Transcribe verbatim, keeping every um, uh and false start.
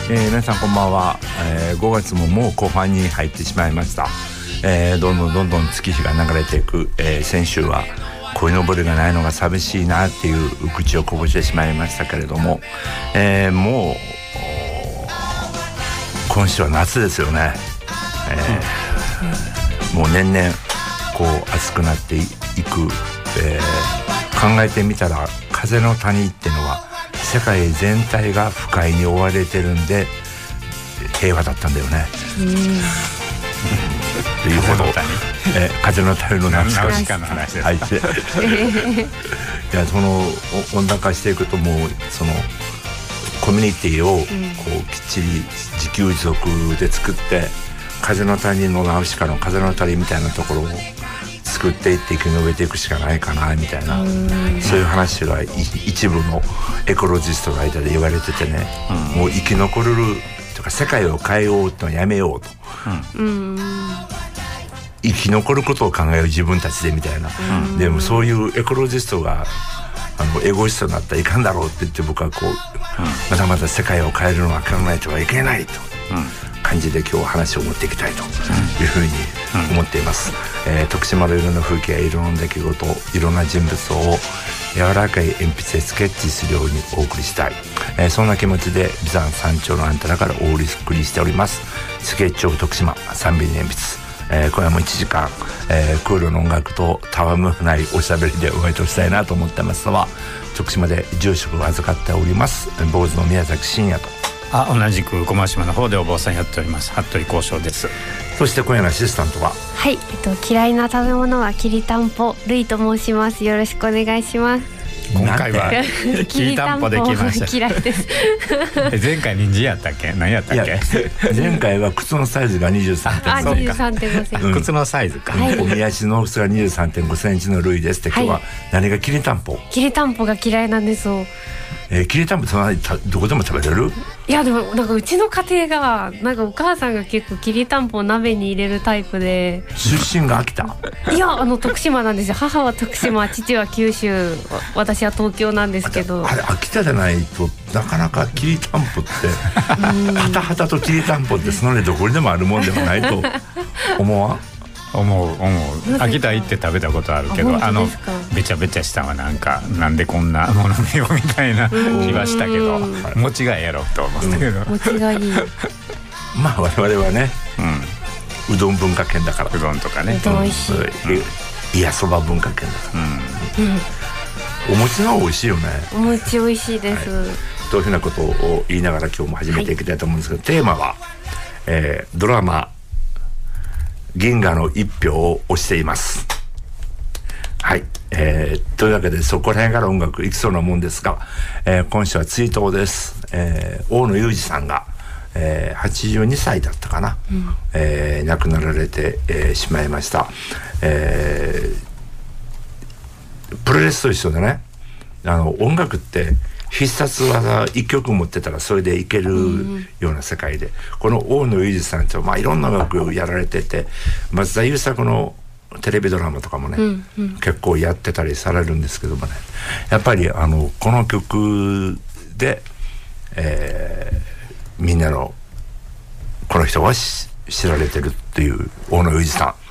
えー、皆さんこんばんは、えー、ごがつももう後半に入ってしまいました、えー、どんどんどんどん月日が流れていく、えー、先週は鯉のぼりがないのが寂しいなっていう愚痴をこぼしてしまいましたけれども、えー、もう今週は夏ですよね、えーうん、もう年々こう暑くなっていく、えー、考えてみたら風の谷ってのは世界全体が不快に追われてるんで平和だったんだよね。うんというほどえ風の谷の懐かしいの話です、 はい、いやその温暖化していくともうそのコミュニティをこうきっちり自給自足で作って風の谷のナウシカの風の谷みたいなところを作っていって生き延びていくしかないかなみたいな、そういう話が一部のエコロジストの間で言われててね、うん、もう生き残れるとか世界を変えようとやめようと、うん、生き残ることを考える自分たちでみたいな、うん、でもそういうエコロジストがあのエゴイストになったらいかんだろうって言って僕はこう、うん、まだまだ世界を変えるのは考えてはいけないと、うん感じで今日話を持っていきたいというふうに思っています、うんえー、徳島のいろんな風景やいろんな出来事いろんな人物を柔らかい鉛筆でスケッチするようにお送りしたい、えー、そんな気持ちで美山山頂のアンテナからお送りしておりますスケッチオブ徳島さんびん鉛筆、えー、今夜もいちじかん、えー、クールの音楽とたわむないおしゃべりでお会いとしたいなと思ってますのは徳島で住職を預かっております坊主の宮崎真也とあ同じく小間島の方でお坊さんやっております服部幸章です。 そして今夜のアシスタントははい、えっと、嫌いな食べ物はきりたんぽるいと申します。よろしくお願いします。 今回はきりたんぽできました嫌いです前回人参やったっけ何やったっけ前回は靴のサイズが にじゅうさんてんごあ にじゅうさんてんごセンチ、 うん、靴のサイズか、 はい、おみ足の大きさが にじゅうさんてんごセンチの類ですって今日は何がきりたんぽきりたんぽが嫌いなんですよ。 えー、きりたんぽそんなにどこでも食べれる？ いやでもなんかうちの家庭がなんかお母さんが結構きりたんぽを鍋に入れるタイプで出身が秋田いやあの徳島なんですよ。母は徳島父は九州私は東京なんですけどあれ秋田じゃないとなかなかきりたんぽってはたはたときりたんぽってそのねどこにでもあるもんでもないと思わん思う思う秋田行って食べたことあるけど あ, あのべちゃべちゃしたはなんかなんでこんなもの見ようみたいな気はしたけど餅がええやろと思ったけど、うん、 餅がいいまあ我々はね、うん、うどん文化圏だからうどんとかねうどん美味しい、うん、 いやそば文化圏だから、うんうん、お餅が美味しいよね。 お餅美味しいです、はい、 というふうなことを言いながら今日も始めていきたいと思うんですけど、はい、テーマは、えー、ドラマ銀河の一票を押しています。はい、えー、というわけでそこら辺から音楽いきそうなもんですが、えー、今週は追悼です、えー、大野裕二さんが、えー、はちじゅうにさいだったかな、うんえー、亡くなられて、えー、しまいました、えー、プロレスと一緒でねあの音楽って必殺技一曲持ってたらそれでいけるような世界で、うん、この大野裕二さんと、まあ、いろんな音楽をやられてて松田優作のテレビドラマとかもね、うんうん、結構やってたりされるんですけどもねやっぱりあのこの曲で、えー、みんなのこの人は知られてるっていう大野裕二さん